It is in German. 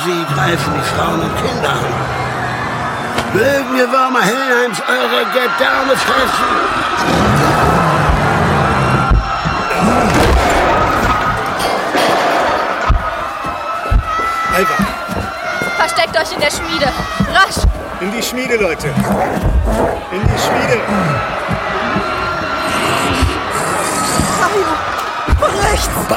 sie greifen die Frauen und Kinder an. Mögen wir Würmer Helheims eure Gedärme fressen! Alva! Versteckt euch in der Schmiede! Rasch! In die Schmiede, Leute! In die Schmiede! Von rechts!